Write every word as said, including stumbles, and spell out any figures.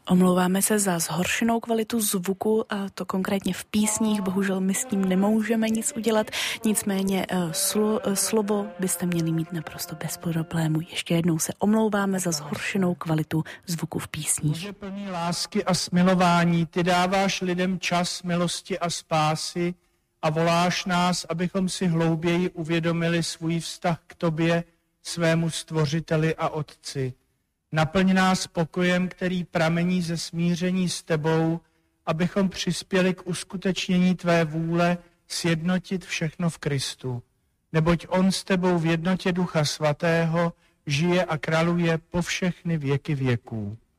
Omlouváme se za zhoršenou kvalitu zvuku, a to konkrétně v písních, bohužel my s tím nemůžeme nic udělat, nicméně slo, slovo byste měli mít naprosto bez problému. Ještě jednou se omlouváme za zhoršenou kvalitu zvuku v písních. Bože plný lásky a smilování, ty dáváš lidem čas milosti a spásy a voláš nás, abychom si hlouběji uvědomili svůj vztah k tobě, svému stvořiteli a otci. Naplň nás pokojem, který pramení ze smíření s tebou, abychom přispěli k uskutečnění tvé vůle sjednotit všechno v Kristu. Neboť on s tebou v jednotě Ducha Svatého žije a králuje po všechny věky věků.